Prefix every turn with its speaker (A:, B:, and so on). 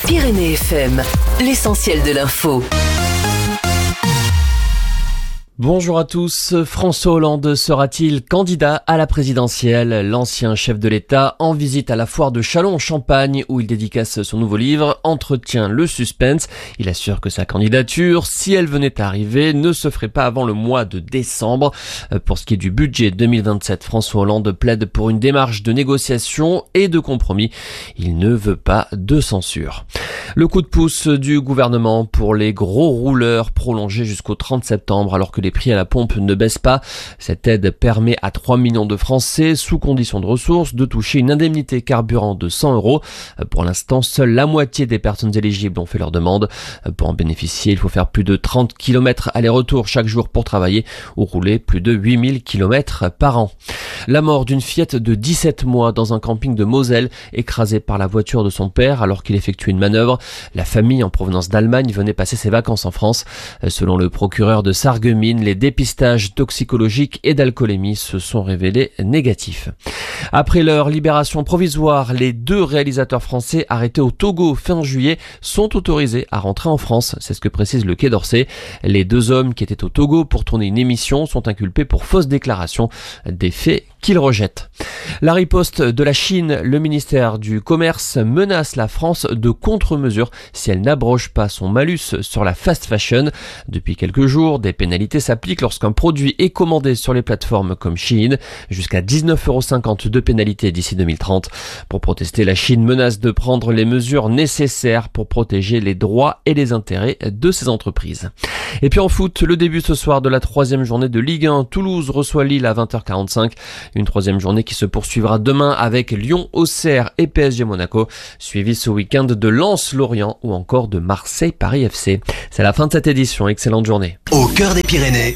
A: Pyrénées FM, l'essentiel de l'info.
B: Bonjour à tous. François Hollande sera-t-il candidat à la présidentielle? L'ancien chef de l'État, en visite à la foire de Châlons en Champagne, où il dédicace son nouveau livre, entretient le suspense. Il assure que sa candidature, si elle venait à arriver, ne se ferait pas avant le mois de décembre. Pour ce qui est du budget 2027, François Hollande plaide pour une démarche de négociation et de compromis. Il ne veut pas de censure. Le coup de pouce du gouvernement pour les gros rouleurs prolongé jusqu'au 30 septembre, alors que les prix à la pompe ne baissent pas. Cette aide permet à 3 millions de Français, sous condition de ressources, de toucher une indemnité carburant de 100 €. Pour l'instant, seule la moitié des personnes éligibles ont fait leur demande. Pour en bénéficier, il faut faire plus de 30 km aller-retour chaque jour pour travailler ou rouler plus de 8000 km par an. La mort d'une fillette de 17 mois dans un camping de Moselle, écrasée par la voiture de son père alors qu'il effectuait une manœuvre. La famille en provenance d'Allemagne venait passer ses vacances en France. Selon le procureur de Sarreguemines, les dépistages toxicologiques et d'alcoolémie se sont révélés négatifs. Après leur libération provisoire, les 2 réalisateurs français arrêtés au Togo fin juillet sont autorisés à rentrer en France. C'est ce que précise le Quai d'Orsay. Les 2 hommes qui étaient au Togo pour tourner une émission sont inculpés pour fausse déclaration, des faits qu'ils rejettent. La riposte de la Chine, le ministère du Commerce menace la France de contre-mesures si elle n'abroge pas son malus sur la fast fashion. Depuis quelques jours, des pénalités s'appliquent lorsqu'un produit est commandé sur les plateformes comme Shein, jusqu'à 19,50 € de pénalité d'ici 2030. Pour protester, la Chine menace de prendre les mesures nécessaires pour protéger les droits et les intérêts de ces entreprises. Et puis en foot, le début ce soir de la 3e journée de Ligue 1. Toulouse reçoit Lille à 20h45. Une 3e journée qui se poursuivra demain avec Lyon, Auxerre et PSG Monaco, suivi ce week-end de Lens-Lorient ou encore de Marseille-Paris FC. C'est la fin de cette édition. Excellente journée.
A: Au cœur des Pyrénées,